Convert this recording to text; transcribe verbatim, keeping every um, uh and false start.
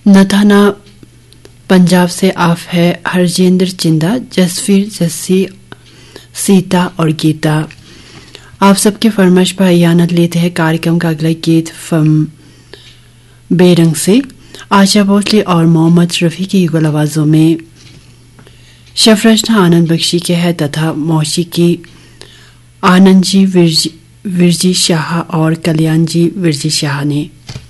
नथाना पंजाब से आप है हरजिंदर चिंदा, जसवीर, जस्सी, सीता और गीता। आप सबके फरमाइश पर यानत लेते हैं कार्यक्रम का अगला गीत फिल्म बेरंग से आशा भोसले और मोहम्मद रफ़ी की युगल आवाज़ों में। शफरचना आनंद बख्शी के है तथा मौसीकी आनंद जी विरजी शाह और कल्याण जी विरजी शाह ने।